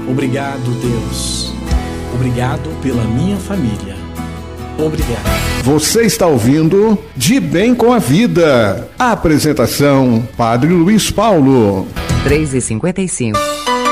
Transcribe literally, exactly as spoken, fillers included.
Obrigado, Deus. Obrigado pela minha família. Obrigado. Você está ouvindo De Bem com a Vida. A apresentação, Padre Luiz Paulo. três e cinquenta e cinco.